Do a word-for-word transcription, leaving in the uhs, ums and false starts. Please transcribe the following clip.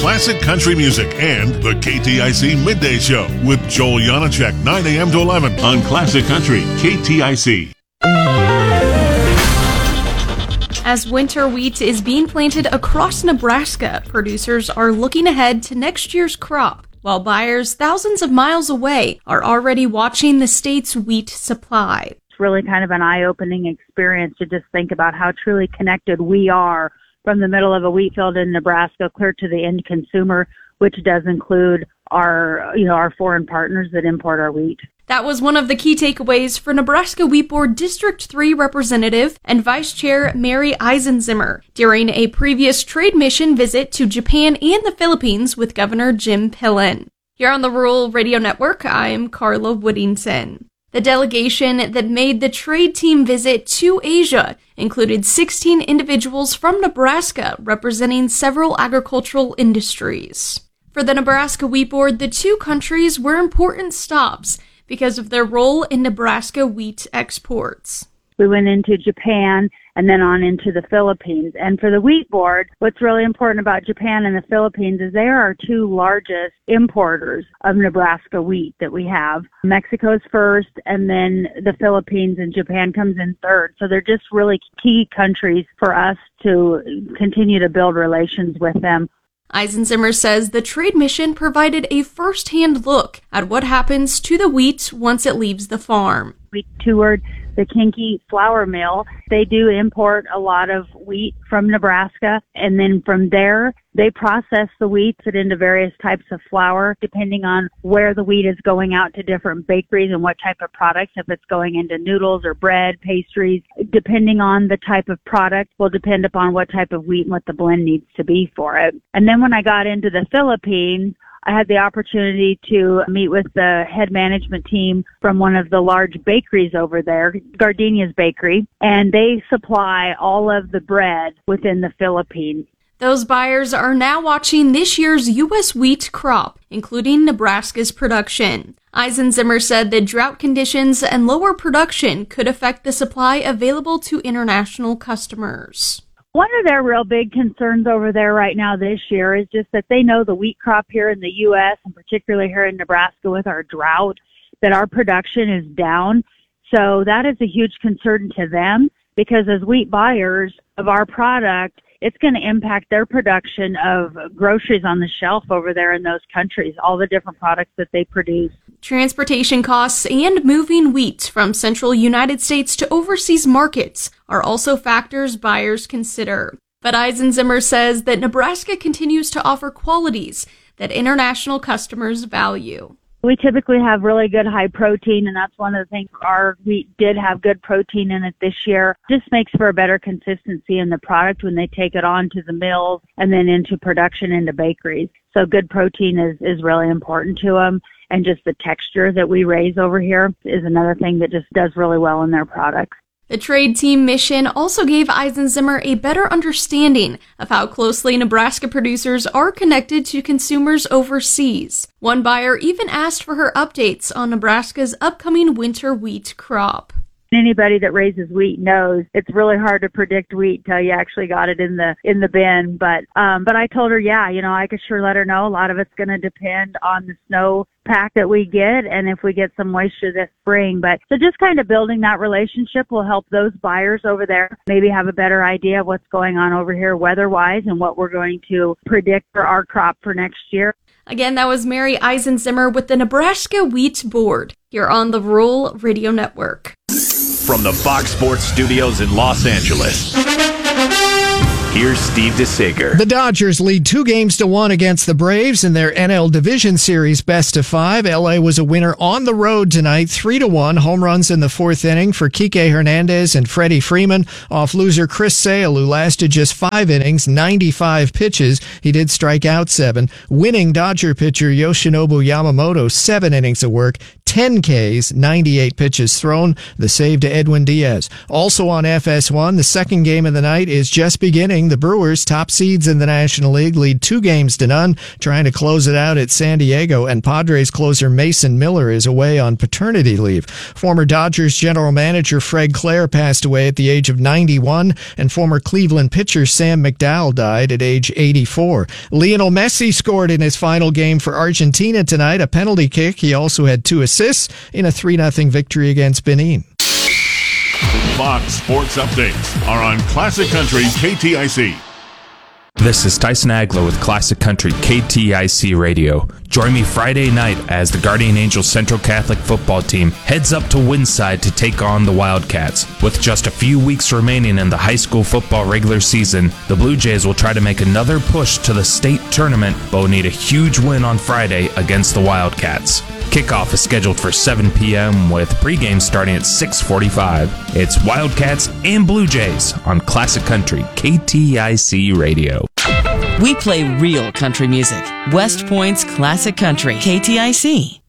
classic country music and the K T I C Midday Show with Joel Janacek, nine a.m. to eleven on Classic Country, K T I C. As winter wheat is being planted across Nebraska, producers are looking ahead to next year's crop, while buyers thousands of miles away are already watching the state's wheat supply. It's really kind of an eye-opening experience to just think about how truly connected we are from the middle of a wheat field in Nebraska clear to the end consumer, which does include our, you know, our foreign partners that import our wheat. That was one of the key takeaways for Nebraska Wheat Board District three Representative and Vice Chair Mary Eisenzimmer during a previous trade mission visit to Japan and the Philippines with Governor Jim Pillen. Here on the Rural Radio Network, I'm Carla Woodington. The delegation that made the trade team visit to Asia included sixteen individuals from Nebraska representing several agricultural industries. For the Nebraska Wheat Board, the two countries were important stops because of their role in Nebraska wheat exports. We went into Japan and then on into the Philippines. And for the Wheat Board, what's really important about Japan and the Philippines is they are our two largest importers of Nebraska wheat that we have. Mexico's first, and then the Philippines and Japan comes in third. So they're just really key countries for us to continue to build relations with them. Eisenzimmer says the trade mission provided a first-hand look at what happens to the wheat once it leaves the farm. We toured the Kinky flour mill. They do import a lot of wheat from Nebraska, and then from there, they process the wheat, put into various types of flour, depending on where the wheat is going out to different bakeries and what type of products, if it's going into noodles or bread, pastries. Depending on the type of product will depend upon what type of wheat and what the blend needs to be for it. And then when I got into the Philippines, I had the opportunity to meet with the head management team from one of the large bakeries over there, Gardenia's Bakery, and they supply all of the bread within the Philippines. Those buyers are now watching this year's U S wheat crop, including Nebraska's production. Eisenzimmer said that drought conditions and lower production could affect the supply available to international customers. One of their real big concerns over there right now this year is just that they know the wheat crop here in the U S, and particularly here in Nebraska with our drought, that our production is down. So that is a huge concern to them, because as wheat buyers of our product, it's going to impact their production of groceries on the shelf over there in those countries, all the different products that they produce. Transportation costs and moving wheat from central United States to overseas markets are also factors buyers consider. But Eisenzimmer says that Nebraska continues to offer qualities that international customers value. We typically have really good high protein, and that's one of the things. Our wheat did have good protein in it this year. Just makes for a better consistency in the product when they take it on to the mills and then into production into bakeries. So good protein is, is really important to them. And just the texture that we raise over here is another thing that just does really well in their products. The trade team mission also gave Eisenzimmer a better understanding of how closely Nebraska producers are connected to consumers overseas. One buyer even asked for her updates on Nebraska's upcoming winter wheat crop. Anybody that raises wheat knows it's really hard to predict wheat till you actually got it in the in the bin. But um, but I told her, yeah, you know, I could sure let her know. A lot of it's going to depend on the snow pack that we get and if we get some moisture this spring. But so just kind of building that relationship will help those buyers over there maybe have a better idea of what's going on over here weather-wise and what we're going to predict for our crop for next year. Again, that was Mary Eisenzimmer with the Nebraska Wheat Board here on the Rural Radio Network. From the Fox Sports Studios in Los Angeles, here's Steve DeSager. The Dodgers lead two games to one against the Braves in their N L Division Series best of five. L A was a winner on the road tonight, three to one. Home runs in the fourth inning for Kike Hernandez and Freddie Freeman off loser Chris Sale, who lasted just five innings, ninety-five pitches. He did strike out seven. Winning Dodger pitcher Yoshinobu Yamamoto, seven innings of work, ten Ks, ninety-eight pitches thrown. The save to Edwin Diaz. Also on F S one, the second game of the night is just beginning. The Brewers, top seeds in the National League, lead two games to none, trying to close it out at San Diego, and Padres closer Mason Miller is away on paternity leave. Former Dodgers general manager Fred Clare passed away at the age of ninety-one, and former Cleveland pitcher Sam McDowell died at age eighty-four. Lionel Messi scored in his final game for Argentina tonight, a penalty kick. He also had two assists in a three nothing victory against Benin. Fox Sports Updates are on Classic Country K T I C. This is Tyson Agler with Classic Country K T I C Radio. Join me Friday night as the Guardian Angels Central Catholic football team heads up to Winside to take on the Wildcats. With just a few weeks remaining in the high school football regular season, the Blue Jays will try to make another push to the state tournament, but will need a huge win on Friday against the Wildcats. Kickoff is scheduled for seven p.m. with pregame starting at six forty-five. It's Wildcats and Blue Jays on Classic Country K T I C Radio. We play real country music. West Point's Classic Country K T I C.